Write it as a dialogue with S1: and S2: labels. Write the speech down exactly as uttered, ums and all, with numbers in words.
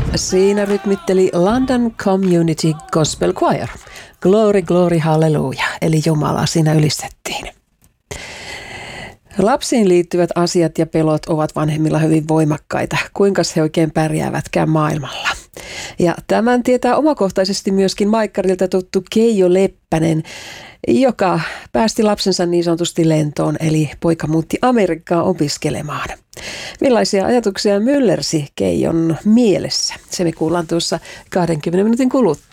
S1: Siinä rytmitteli London Community Gospel Choir. Glory, glory, halleluja, eli Jumalaa siinä ylistettiin. Lapsiin liittyvät asiat ja pelot ovat vanhemmilla hyvin voimakkaita. Kuinka he oikein pärjäävätkään maailmalla? Ja tämän tietää omakohtaisesti myöskin Maikkarilta tuttu Keijo Leppänen, joka päästi lapsensa niin sanotusti lentoon, eli poika muutti Amerikkaan opiskelemaan. Millaisia ajatuksia myllersi Keijon mielessä? Se me kuullaan tuossa kahdenkymmenen minuutin kuluttua.